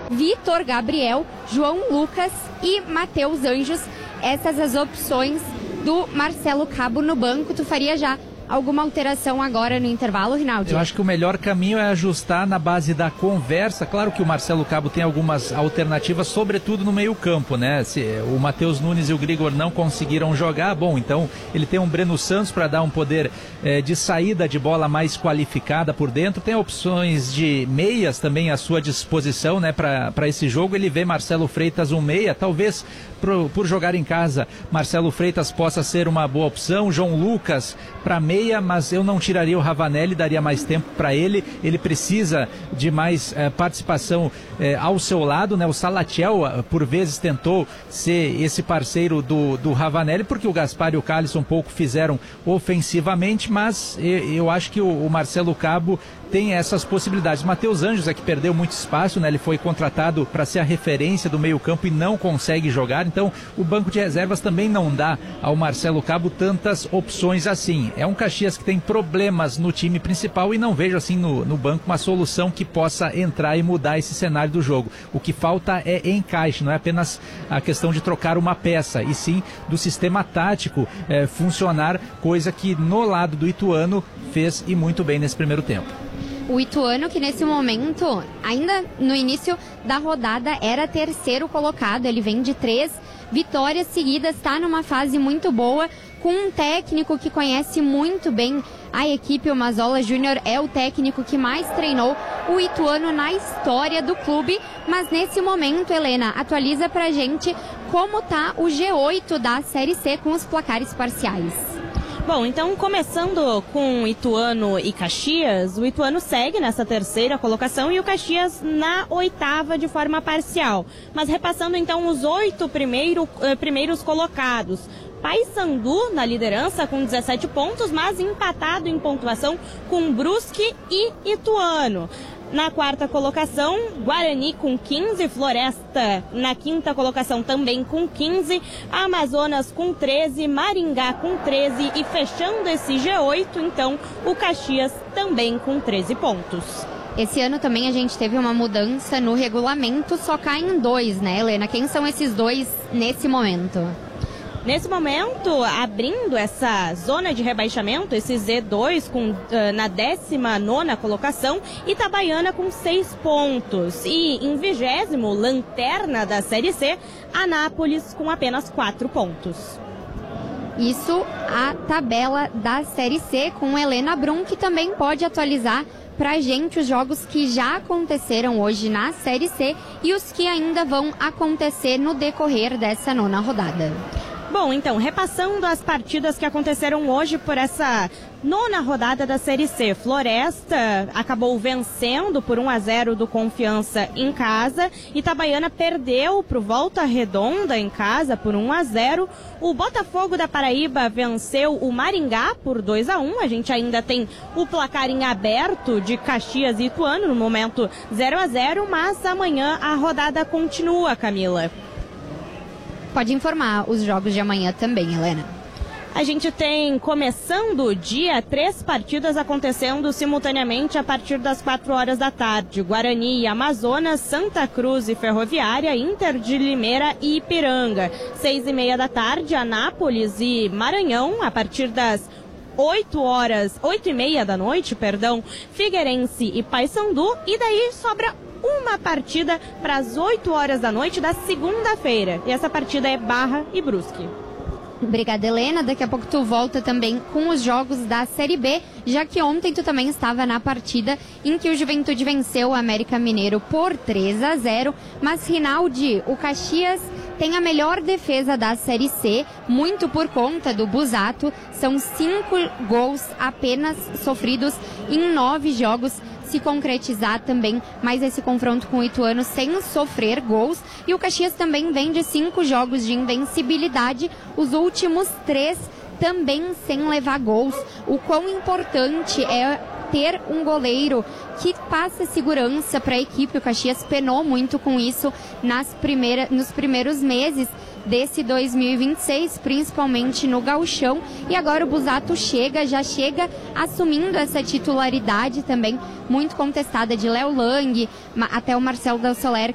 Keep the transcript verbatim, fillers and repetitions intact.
Vitor Gabriel, João Lucas e Matheus Anjos. Essas as opções do Marcelo Cabo no banco. Tu faria já alguma alteração agora no intervalo, Rinaldi? Eu acho que o melhor caminho é ajustar na base da conversa. Claro que o Marcelo Cabo tem algumas alternativas, sobretudo no meio campo, né? Se o Matheus Nunes e o Grigor não conseguiram jogar, bom, então ele tem um Breno Santos para dar um poder eh, de saída de bola mais qualificada por dentro. Tem opções de meias também à sua disposição, né? Para esse jogo ele vê Marcelo Freitas um meia, talvez por, por jogar em casa Marcelo Freitas possa ser uma boa opção. João Lucas para meia, mas eu não tiraria o Ravanelli, daria mais tempo para ele. Ele precisa de mais eh, participação eh, ao seu lado, né? O Salatiel por vezes tentou ser esse parceiro do, do Ravanelli, porque o Gaspar e o Calisson um pouco fizeram ofensivamente, mas eu, eu acho que o, o Marcelo Cabo tem essas possibilidades. Matheus Anjos é que perdeu muito espaço, né? Ele foi contratado para ser a referência do meio campo e não consegue jogar, então o banco de reservas também não dá ao Marcelo Cabo tantas opções assim. É um Caxias que tem problemas no time principal e não vejo assim no, no banco uma solução que possa entrar e mudar esse cenário do jogo. O que falta é encaixe, não é apenas a questão de trocar uma peça, e sim do sistema tático é, funcionar, coisa que no lado do Ituano fez e muito bem nesse primeiro tempo. O Ituano, que nesse momento, ainda no início da rodada, era terceiro colocado. Ele vem de três vitórias seguidas, está numa fase muito boa, com um técnico que conhece muito bem a equipe. O Mazola Júnior é o técnico que mais treinou o Ituano na história do clube. Mas nesse momento, Helena, atualiza pra gente como tá o G oito da Série C com os placares parciais. Bom, então começando com Ituano e Caxias, o Ituano segue nessa terceira colocação e o Caxias na oitava de forma parcial. Mas repassando então os oito primeiro, eh, primeiros colocados. Paysandu na liderança com dezessete pontos, mas empatado em pontuação com Brusque e Ituano. Na quarta colocação, Guarani com quinze, Floresta na quinta colocação também com quinze, Amazonas com treze, Maringá com treze e fechando esse G oito, então, o Caxias também com treze pontos. Esse ano também a gente teve uma mudança no regulamento, só caem dois, né, Helena? Quem são esses dois nesse momento? Nesse momento, abrindo essa zona de rebaixamento, esse Z dois com, uh, na décima nona colocação, Itabaiana com seis pontos. E em vigésimo, lanterna da Série C, Anápolis com apenas quatro pontos. Isso a tabela da Série C com Helena Brum, que também pode atualizar pra gente os jogos que já aconteceram hoje na Série C e os que ainda vão acontecer no decorrer dessa nona rodada. Bom, então, repassando as partidas que aconteceram hoje por essa nona rodada da Série C. Floresta acabou vencendo por um a zero do Confiança em casa. Itabaiana perdeu para o Volta Redonda em casa por um a zero. O Botafogo da Paraíba venceu o Maringá por dois a um. A gente ainda tem o placar em aberto de Caxias e Ituano, no momento zero a zero, mas amanhã a rodada continua, Camila. Pode informar os jogos de amanhã também, Helena. A gente tem, começando o dia, três partidas acontecendo simultaneamente a partir das quatro horas da tarde. Guarani e Amazonas, Santa Cruz e Ferroviária, Inter de Limeira e Ipiranga. Seis e meia da tarde, Anápolis e Maranhão, a partir das oito horas, oito e meia da noite, perdão, Figueirense e Paysandu, e daí sobra uma partida para as oito horas da noite da segunda-feira. E essa partida é Barra e Brusque. Obrigada, Helena. Daqui a pouco tu volta também com os jogos da Série B, já que ontem tu também estava na partida em que o Juventude venceu o América Mineiro por três a zero. Mas, Rinaldi, o Caxias tem a melhor defesa da Série C, muito por conta do Busato. São cinco gols apenas sofridos em nove jogos. Se concretizar também mais esse confronto com o Ituano sem sofrer gols. E o Caxias também vem de cinco jogos de invencibilidade, os últimos três também sem levar gols. O quão importante é ter um goleiro que passa segurança para a equipe. O Caxias penou muito com isso nas primeiras, nos primeiros meses desse dois mil e vinte e seis, principalmente no Gauchão. E agora o Busato chega, já chega assumindo essa titularidade também muito contestada de Léo Lang, até o Marcelo Del Soler,